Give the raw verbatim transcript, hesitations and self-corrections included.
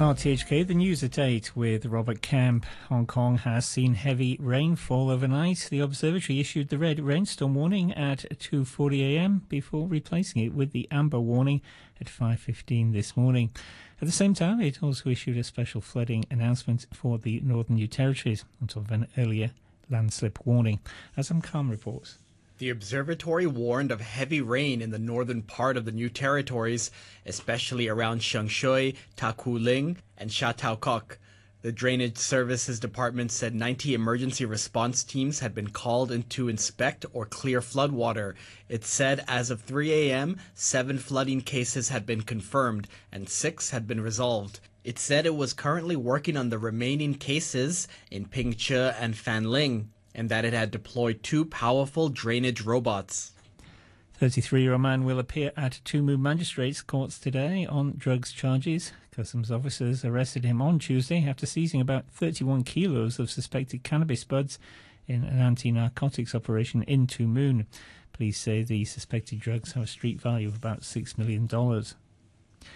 R T H K, the news at eight with Robert Camp. Hong Kong has seen heavy rainfall overnight. The observatory issued the red rainstorm warning at two forty a m before replacing it with the amber warning at five fifteen this morning. At the same time, it also issued a special flooding announcement for the Northern New Territories on top of an earlier landslip warning. Azam Khan reports. The observatory warned of heavy rain in the northern part of the New Territories, especially around Sheng Shui, Ta Kwu Ling, and Sha Tau Kok. The Drainage Services Department said ninety emergency response teams had been called in to inspect or clear floodwater. It said as of three a m, seven flooding cases had been confirmed and six had been resolved. It said it was currently working on the remaining cases in Pingche and Fanling, and that it had deployed two powerful drainage robots. thirty-three-year-old man will appear at Two Moon Magistrates Courts today on drugs charges. Customs officers arrested him on Tuesday after seizing about thirty-one kilos of suspected cannabis buds in an anti-narcotics operation in Two Moon. Police say the suspected drugs have a street value of about six million dollars.